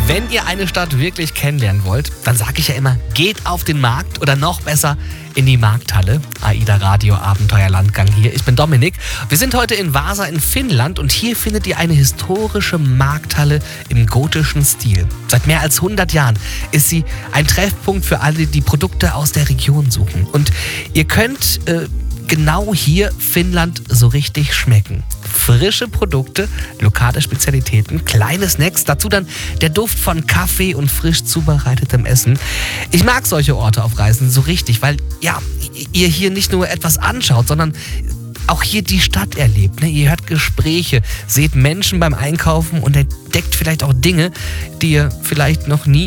Wenn ihr eine Stadt wirklich kennenlernen wollt, dann sage ich ja immer, geht auf den Markt oder noch besser in die Markthalle. AIDA Radio Abenteuerlandgang hier. Ich bin Dominik. Wir sind heute in Vaasa in Finnland und hier findet ihr eine historische Markthalle im gotischen Stil. Seit mehr als 100 Jahren ist sie ein Treffpunkt für alle, die Produkte aus der Region suchen. Und ihr könnt genau hier Finnland so richtig schmecken. Frische Produkte, lokale Spezialitäten, kleine Snacks, dazu dann der Duft von Kaffee und frisch zubereitetem Essen. Ich mag solche Orte auf Reisen so richtig, weil ja, ihr hier nicht nur etwas anschaut, sondern auch hier die Stadt erlebt. Ne? Ihr hört Gespräche, seht Menschen beim Einkaufen und entdeckt vielleicht auch Dinge, die ihr vielleicht noch nie